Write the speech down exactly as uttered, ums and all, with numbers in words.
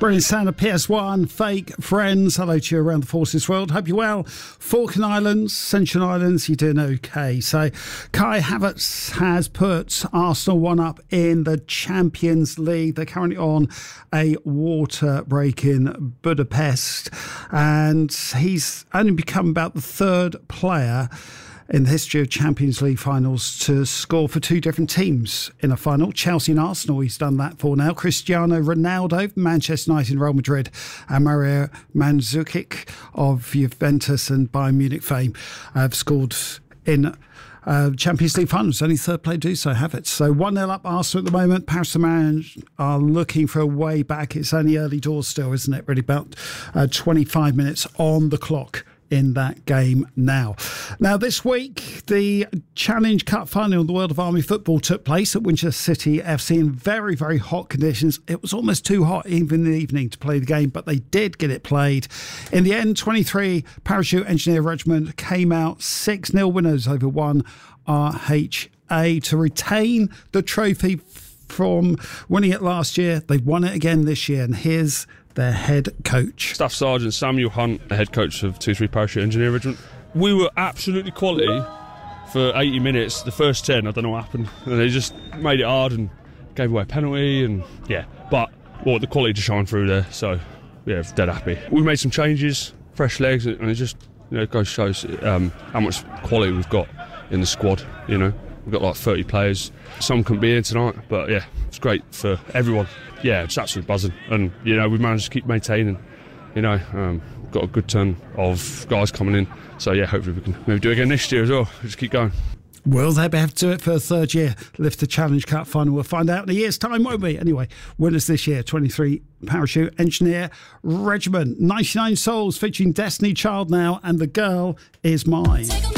Brilliant sound of P S one, Fake Friends. Hello to you around the Forces world. Hope you're well. Falkland Islands, Central Islands, you're doing okay. So Kai Havertz has put Arsenal one up in the Champions League. They're currently on a water break in Budapest, and he's only become about the third player in the history of Champions League finals to score for two different teams in a final. Chelsea and Arsenal, he's done that for now. Cristiano Ronaldo, Manchester United and Real Madrid, and Mario Mandzukic of Juventus and Bayern Munich fame have scored in uh, Champions League finals. Only third player to do so, have it. So one nil up Arsenal at the moment. Paris Saint-Germain are looking for a way back. It's only early doors still, isn't it? Really about uh, twenty-five minutes on the clock in that game now. Now, this week, the Challenge Cup final in the World of Army Football took place at Winchester City F C in very, very hot conditions. It was almost too hot even in the evening to play the game, but they did get it played. In the end, twenty-three Parachute Engineer Regiment came out six nil winners over one R H A to retain the trophy from winning it last year. They've won it again this year, and here's their head coach. Staff Sergeant Samuel Hunt, the head coach of two three Parachute Engineer Regiment. We were absolutely quality for eighty minutes. The first ten, I don't know what happened. And they just made it hard and gave away a penalty. And yeah, but well, the quality to shine through there. So yeah, dead happy. We made some changes, fresh legs, and it just, you know, it goes shows um, how much quality we've got in the squad. You know, we've got like thirty players. Some couldn't be here tonight, but yeah, it's great for everyone. Yeah, it's absolutely buzzing, and you know we've managed to keep maintaining. You know, um, got a good turn of guys coming in, so yeah, hopefully we can maybe do it again next year as well. Just keep going. Will they be able to do it for a third year? Lift the Challenge Cup final. We'll find out in a year's time, won't we? Anyway, winners this year: twenty-three Parachute Engineer Regiment, ninety-nine Souls featuring Destiny Child now, and The Girl Is Mine.